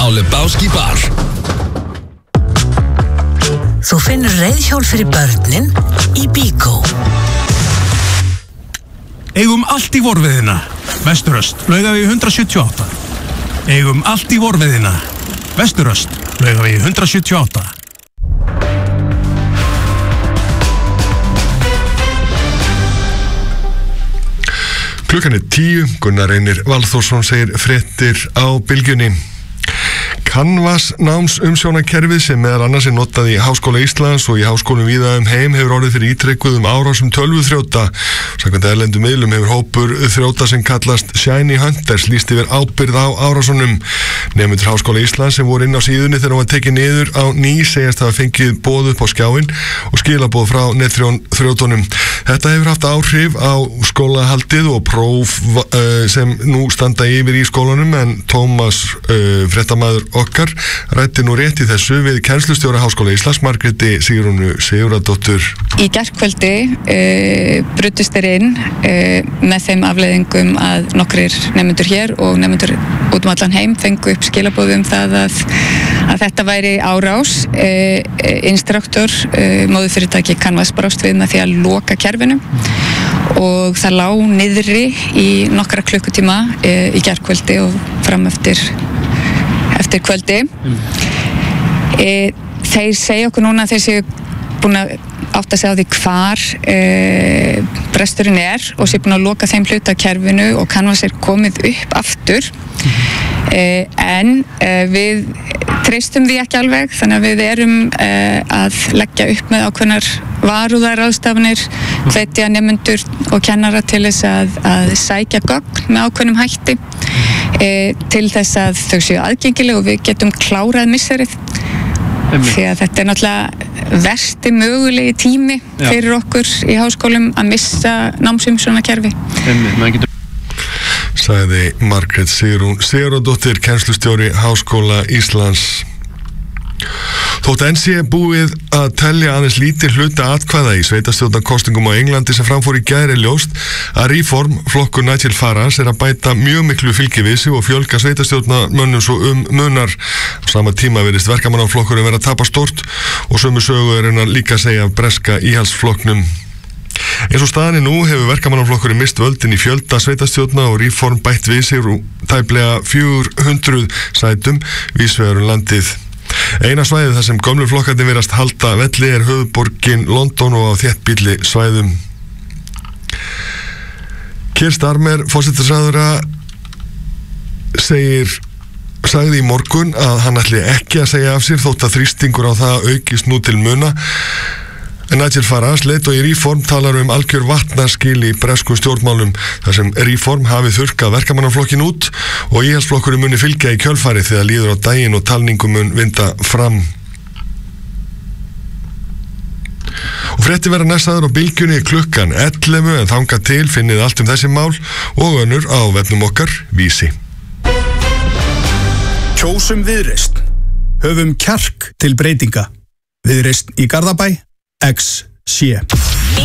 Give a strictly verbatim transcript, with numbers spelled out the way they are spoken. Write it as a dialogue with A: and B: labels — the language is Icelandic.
A: á Lebowski bar.
B: Þú finnur reiðhjól fyrir börnin í Bíkó.
C: Eigum allt í vorveðina. Vesturöst, Laugavegi hundrað sjötíu og átta. Eigum allt í vorveðina. Vesturöst, Laugavegi hundrað sjötíu og átta.
D: Klukkan er tíu, Gunnar Reynir Valþórsson segir fréttir á Bylgjunni. Canvas námsumsjónakerfið sem meðal annars er notað í Háskóla Íslands og í háskólum víða um heim hefur orðið fyrir ítrekuðum árásum tölvuþrjóta. Samkvæmt erlendum miðlum hefur hópur þrjóta sem kallast Shiny Hunters lýst yfir ábyrgð á árásunum. Nemendur Háskóla Íslands sem voru inn á síðunni þegar hún var tekið niður á ný segjast hafa fengið boð upp á skjáinn og skilaboð frá netþrjótunum. Þetta hefur haft áhrif á skólahaldið og próf uh, sem nú standa yfir í skólanum en Tómas uh, fréttamaður okkar ræddi nú rétt í þessu við kennslustjóra Háskóla Íslands Margréti Sigrúnu Sigurðardóttur.
E: Í gærkvöldi uh, brutust þeir inn uh, með þeim afleiðingum að nokkrir nemendur hér og nemendur út um allan heim fengu upp skilaboðum það að, að þetta væri árás. Uh, instruktor uh, móðurfyrirtæki Canvas brást við með því að loka kerfinu og það lá niðri í nokkra klukkutíma uh, í gærkvöldi og fram eftir eftir kvöldi. Mm. E, þeir segja okkur núna að þeir séu búin að átta sig á því hvar e, bresturinn er og séu búin að loka þeim hluta kerfinu og Canvas er komið upp aftur. Mm. E, en e, við treystum því ekki alveg þannig að við erum e, að leggja upp með ákveðnar varúðarráðstafanir, mm. hvetja nemendur og kennara til þess að, að sækja gögn með ákveðnum hætti. E, til þess að þau séu aðgengileg og við getum klárað misserið því að þetta er náttúrulega versti mögulegi tími Já. Fyrir okkur í háskólum að missa námsumsjónakerfi.
D: Sagði Margrét Sigrún Sigurðardóttir, kennslustjóri Háskóla Íslands. Þótt enn sé búið að telja aðeins lítið hluta atkvæða í sveitarstjórnarkosningum á Englandi sem framfór í gær er ljóst að Reform, flokkur Nigel Farage, er að bæta mjög miklu fylgi við sig og fjölga sveitarstjórnarmönnum svo um munar. Á sama tíma virðist verkamannaflokkurinn vera að tapa stórt og sömu sögu er hann líka að segja af breska íhaldsflokknum. Eins og staðan er nú hefur verkamannaflokkurinn mist völdin í fjölda sveitarstjórna og Reform bætt við sig tæplega fjögur hundruð sætum víðsvegar um landið. Eina svæðið þar sem gömlu flokkarnir virðast halda velli er höfuðborgin London og á þéttbýlli svæðum. Keir Starmer, forsætisráðherra, segir sagði í morgun að hann ætli ekki að segja af sér þótt að þrýstingur á það aukist nú til muna. En Nigel Farage, leiðtogi Reform, talar um algjör vatnaskil í breskum stjórnmálum þar sem Reform hafi þurrkað verkamannaflokkin út og íhaldsflokkurinn muni fylgja í kjölfarið þegar líður á daginn og talningum mun vinda fram. Og fréttir verða næstaður á Bylgjunni klukkan ellefu en þangað til finnið allt um þessi mál og önnur á vefnum okkar Vísi.
F: Kjósum Viðreisn. Höfum kjark til breytinga. Viðreisn í Garðabæ. X C